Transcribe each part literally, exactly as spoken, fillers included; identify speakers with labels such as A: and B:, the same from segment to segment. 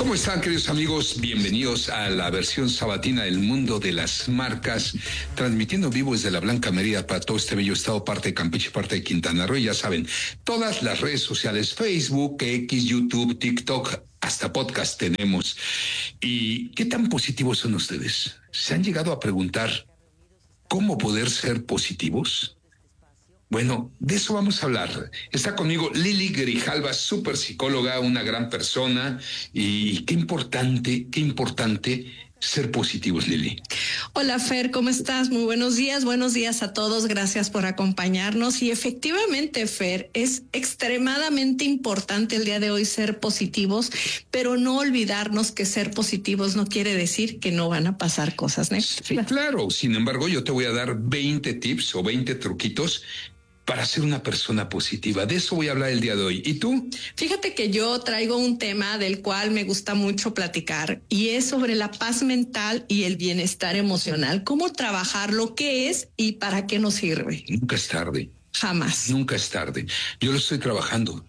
A: ¿Cómo están, queridos amigos? Bienvenidos a la versión sabatina del mundo de las marcas, transmitiendo vivo desde la Blanca Mérida para todo este bello estado, parte de Campeche, parte de Quintana Roo. Y ya saben, todas las redes sociales, Facebook, X, YouTube, TikTok, hasta podcast tenemos. ¿Y qué tan positivos son ustedes? ¿Se han llegado a preguntar cómo poder ser positivos? Bueno, de eso vamos a hablar. Está conmigo Lili Grijalva, súper psicóloga, una gran persona. Y qué importante, qué importante ser positivos, Lili.
B: Hola, Fer, ¿cómo estás? Muy buenos días, buenos días a todos. Gracias por acompañarnos. Y efectivamente, Fer, es extremadamente importante el día de hoy ser positivos, pero no olvidarnos que ser positivos no quiere decir que no van a pasar cosas, ¿no?
A: Sí, claro. Sin embargo, yo te voy a dar veinte tips o veinte truquitos para ser una persona positiva. De eso voy a hablar el día de hoy. ¿Y tú?
B: Fíjate que yo traigo un tema del cual me gusta mucho platicar y es sobre la paz mental y el bienestar emocional. ¿Cómo trabajarlo? ¿Qué es y para qué nos sirve?
A: Nunca es tarde.
B: Jamás.
A: Nunca es tarde. Yo lo estoy trabajando.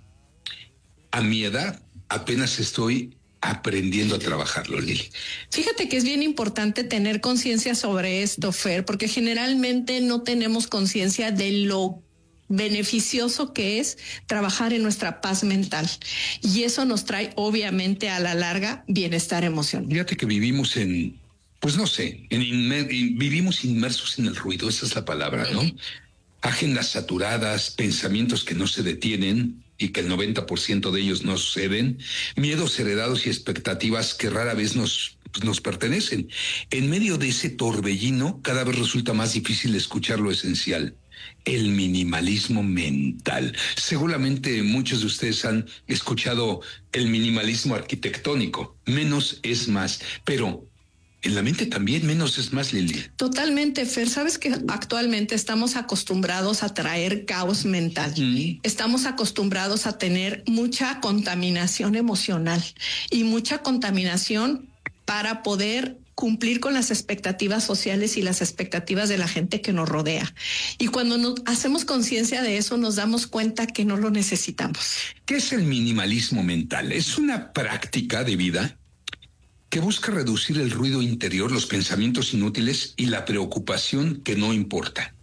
A: A mi edad apenas estoy aprendiendo a trabajarlo, Lili.
B: Fíjate que es bien importante tener conciencia sobre esto, Fer, porque generalmente no tenemos conciencia de lo beneficioso que es trabajar en nuestra paz mental. Y eso nos trae, obviamente, a la larga, bienestar emocional.
A: Fíjate que vivimos en, pues no sé, en inmer, vivimos inmersos en el ruido, esa es la palabra, ¿no? Uh-huh. Agendas saturadas, pensamientos que no se detienen y que el noventa por ciento de ellos no suceden, miedos heredados y expectativas que rara vez nos, pues nos pertenecen. En medio de ese torbellino, cada vez resulta más difícil escuchar lo esencial. El minimalismo mental. Seguramente muchos de ustedes han escuchado el minimalismo arquitectónico. Menos es más. Pero en la mente también menos es más, Lili.
B: Totalmente, Fer. Sabes que actualmente estamos acostumbrados a traer caos mental. Mm. Estamos acostumbrados a tener mucha contaminación emocional y mucha contaminación para poder cumplir con las expectativas sociales y las expectativas de la gente que nos rodea. Y cuando nos hacemos conciencia de eso, nos damos cuenta que no lo necesitamos.
A: ¿Qué es el minimalismo mental? Es una práctica de vida que busca reducir el ruido interior, los pensamientos inútiles y la preocupación que no importa.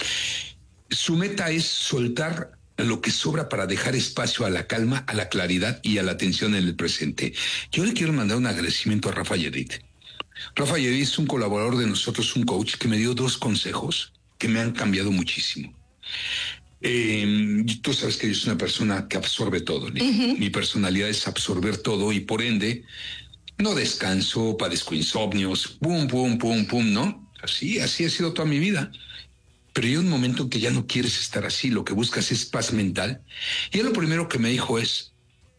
A: Su meta es soltar lo que sobra para dejar espacio a la calma, a la claridad y a la atención en el presente. Yo le quiero mandar un agradecimiento a Rafa Yedid. Rafa Yedid es un colaborador de nosotros, un coach que me dio dos consejos que me han cambiado muchísimo. Eh, tú sabes que yo soy una persona que absorbe todo, ¿no? Uh-huh. Mi personalidad es absorber todo y por ende no descanso, padezco insomnios, pum, pum, pum, pum, ¿no? Así, así ha sido toda mi vida. Pero hay un momento en que ya no quieres estar así, lo que buscas es paz mental. Y él lo primero que me dijo es,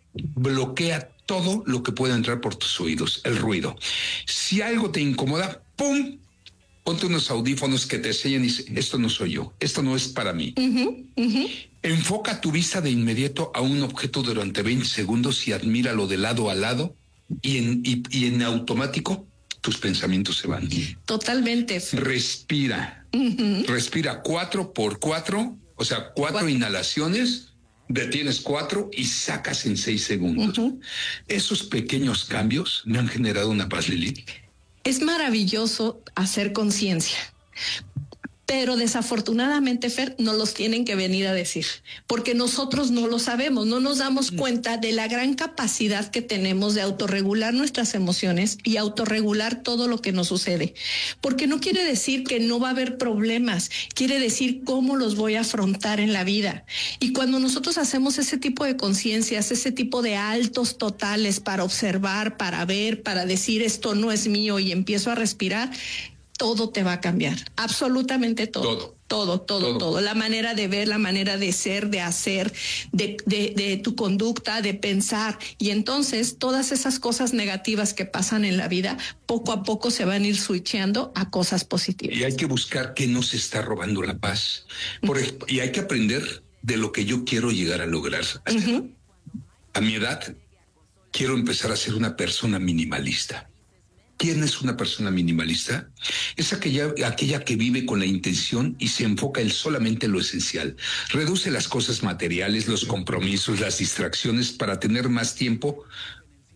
A: bloquea todo lo que pueda entrar por tus oídos, el ruido. Si algo te incomoda, ¡pum!, ponte unos audífonos que te enseñan y dice, esto no soy yo, esto no es para mí. Uh-huh, uh-huh. Enfoca tu vista de inmediato a un objeto durante veinte segundos y admíralo de lado a lado y en, y, y en automático tus pensamientos se van.
B: Totalmente.
A: Respira. Uh-huh. Respira cuatro por cuatro, o sea, cuatro ¿Cuál? inhalaciones. Detienes cuatro y sacas en seis segundos. Uh-huh. Esos pequeños cambios me han generado una paz, Lili.
B: Es maravilloso hacer conciencia, pero desafortunadamente, Fer, nos los tienen que venir a decir, porque nosotros no lo sabemos, no nos damos cuenta de la gran capacidad que tenemos de autorregular nuestras emociones y autorregular todo lo que nos sucede, porque no quiere decir que no va a haber problemas, quiere decir cómo los voy a afrontar en la vida. Y cuando nosotros hacemos ese tipo de conciencias, ese tipo de altos totales para observar, para ver, para decir esto no es mío y empiezo a respirar, todo te va a cambiar, absolutamente todo.
A: Todo.
B: Todo, todo, todo, todo. La manera de ver, la manera de ser, de hacer, de, de, de tu conducta, de pensar. Y entonces todas esas cosas negativas que pasan en la vida, poco a poco se van a ir switcheando a cosas positivas.
A: Y hay que buscar qué nos está robando la paz. Por uh-huh. ejemplo, y hay que aprender de lo que yo quiero llegar a lograr. Uh-huh. A mi edad, quiero empezar a ser una persona minimalista. ¿Quién es una persona minimalista? Es aquella, aquella que vive con la intención y se enfoca en solamente lo esencial. Reduce las cosas materiales, los compromisos, las distracciones para tener más tiempo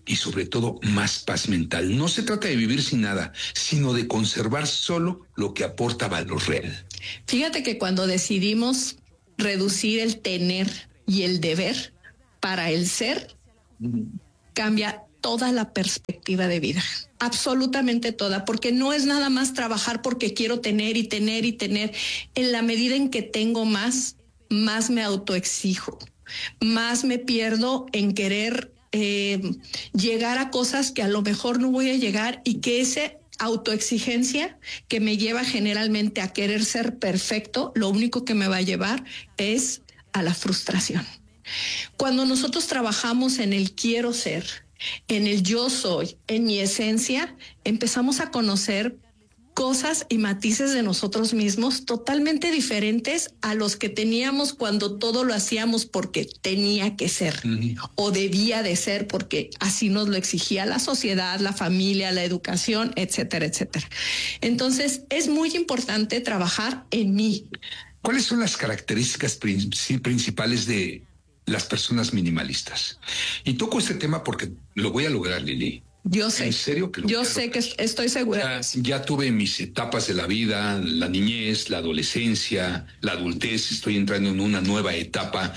A: y sobre todo más paz mental. No se trata de vivir sin nada, sino de conservar solo lo que aporta valor real.
B: Fíjate que cuando decidimos reducir el tener y el deber para el ser, uh-huh. cambia toda la perspectiva de vida, absolutamente toda, porque no es nada más trabajar porque quiero tener y tener y tener. En la medida en que tengo más, más me autoexijo, más me pierdo en querer eh, llegar a cosas que a lo mejor no voy a llegar, y que esa autoexigencia que me lleva generalmente a querer ser perfecto, lo único que me va a llevar es a la frustración. Cuando nosotros trabajamos en el quiero ser, en el yo soy, en mi esencia, empezamos a conocer cosas y matices de nosotros mismos totalmente diferentes a los que teníamos cuando todo lo hacíamos porque tenía que ser, uh-huh. o debía de ser porque así nos lo exigía la sociedad, la familia, la educación, etcétera, etcétera. Entonces, es muy importante trabajar en mí.
A: ¿Cuáles son las características principales de las personas minimalistas? Y toco este tema porque lo voy a lograr, Lili.
B: Yo sé.
A: En serio que lo
B: Yo sé que estoy segura.
A: Ya, ya tuve mis etapas de la vida, la niñez, la adolescencia, la adultez. Estoy entrando en una nueva etapa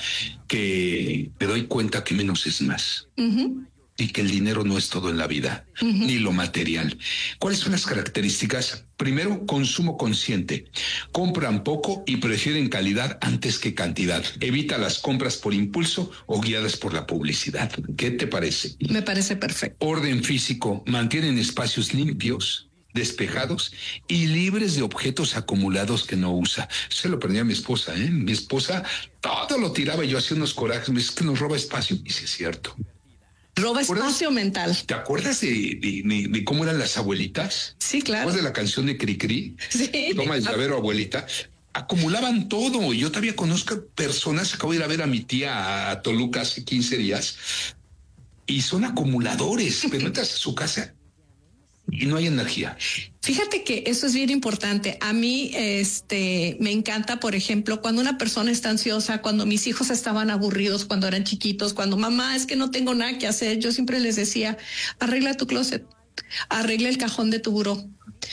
A: que me doy cuenta que menos es más. Uh-huh. Y que el dinero no es todo en la vida, uh-huh. ni lo material. ¿Cuáles son las características? Primero, consumo consciente. Compran poco y prefieren calidad antes que cantidad. Evita las compras por impulso o guiadas por la publicidad. ¿Qué te parece?
B: Me parece perfecto.
A: Orden físico. Mantienen espacios limpios, despejados y libres de objetos acumulados que no usa. Se lo aprendí a mi esposa, ¿eh? Mi esposa todo lo tiraba y yo hacía unos corajes. Me dice que nos roba espacio. Y sí es cierto.
B: Roba espacio mental.
A: ¿Te acuerdas de, de, de, de cómo eran las abuelitas?
B: Sí, claro.
A: ¿Te acuerdas de la canción de Cricri?
B: Sí.
A: Toma el llavero, abuelita. Acumulaban todo. Yo todavía conozco personas, acabo de ir a ver a mi tía a Toluca hace quince días, y son acumuladores, pero entras a su casa y no hay energía.
B: Fíjate que eso es bien importante. A mí este, me encanta, por ejemplo, cuando una persona está ansiosa, cuando mis hijos estaban aburridos, cuando eran chiquitos, cuando mamá, es que no tengo nada que hacer, yo siempre les decía, arregla tu closet, arregla el cajón de tu buró.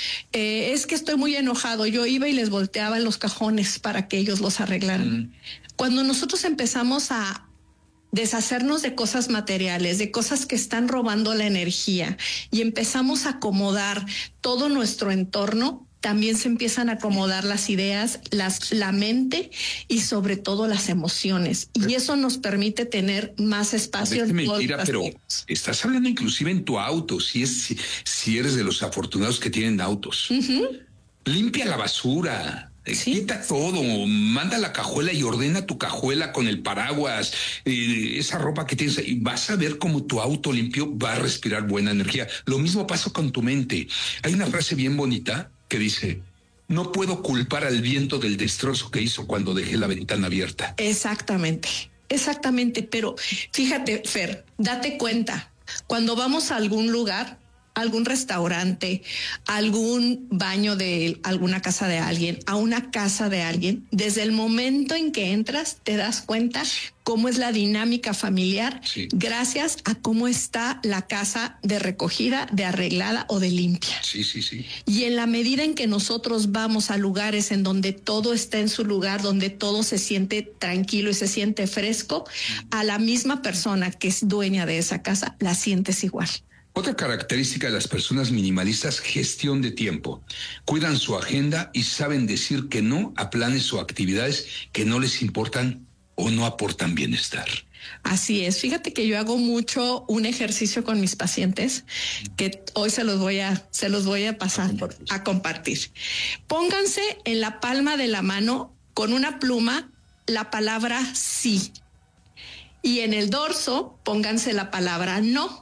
B: Eh, es que estoy muy enojado. Yo iba y les volteaba los cajones para que ellos los arreglaran. Mm. Cuando nosotros empezamos a deshacernos de cosas materiales, de cosas que están robando la energía, y empezamos a acomodar todo nuestro entorno, también se empiezan a acomodar las ideas, las, la mente y sobre todo las emociones. Y eso nos permite tener más espacio.
A: Es mentira, pero estás hablando inclusive en tu auto, si, es, si, si eres de los afortunados que tienen autos. Uh-huh. Limpia la basura. ¿Sí? Quita todo, manda la cajuela y ordena tu cajuela con el paraguas, eh, esa ropa que tienes ahí. Vas a ver cómo tu auto limpio va a respirar buena energía. Lo mismo pasa con tu mente. Hay una frase bien bonita que dice: no puedo culpar al viento del destrozo que hizo cuando dejé la ventana abierta.
B: Exactamente, exactamente. Pero fíjate, Fer, date cuenta, cuando vamos a algún lugar, algún restaurante, algún baño de alguna casa de alguien, a una casa de alguien, desde el momento en que entras te das cuenta cómo es la dinámica familiar, sí, gracias a cómo está la casa de recogida, de arreglada o de limpia.
A: Sí, sí, sí.
B: Y en la medida en que nosotros vamos a lugares en donde todo está en su lugar, donde todo se siente tranquilo y se siente fresco, a la misma persona que es dueña de esa casa la sientes igual.
A: Otra característica de las personas minimalistas: gestión de tiempo. Cuidan su agenda y saben decir que no a planes o actividades que no les importan o no aportan bienestar.
B: Así es. Fíjate que yo hago mucho un ejercicio con mis pacientes que hoy se los voy a, se los voy a pasar a compartir. a compartir. Pónganse en la palma de la mano con una pluma la palabra sí, y en el dorso pónganse la palabra no.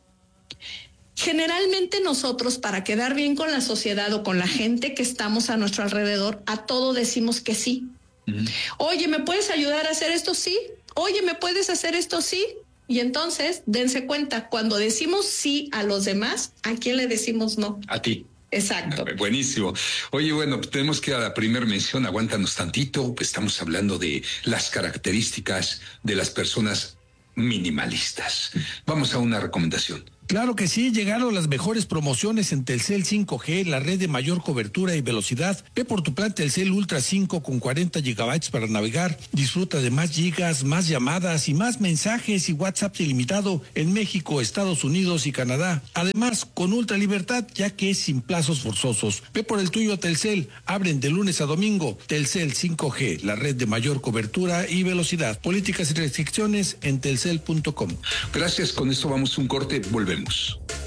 B: Generalmente nosotros, para quedar bien con la sociedad o con la gente que estamos a nuestro alrededor, a todo decimos que sí. Uh-huh. Oye, ¿me puedes ayudar a hacer esto? Sí. Oye, ¿me puedes hacer esto? Sí. Y entonces, dense cuenta, cuando decimos sí a los demás, ¿a quién le decimos no?
A: A ti.
B: Exacto.
A: Buenísimo. Oye, bueno, tenemos que ir a la primera mención. Aguántanos tantito. Estamos hablando de las características de las personas minimalistas. Vamos a una recomendación.
C: Claro que sí, llegaron las mejores promociones en Telcel cinco G, la red de mayor cobertura y velocidad. Ve por tu plan Telcel Ultra cinco con cuarenta gigabytes para navegar. Disfruta de más gigas, más llamadas y más mensajes y WhatsApp ilimitado en México, Estados Unidos y Canadá. Además, con ultra libertad, ya que es sin plazos forzosos. Ve por el tuyo a Telcel. Abren de lunes a domingo. Telcel cinco G, la red de mayor cobertura y velocidad. Políticas y restricciones en telcel punto com.
A: Gracias, con esto vamos a un corte, volvemos.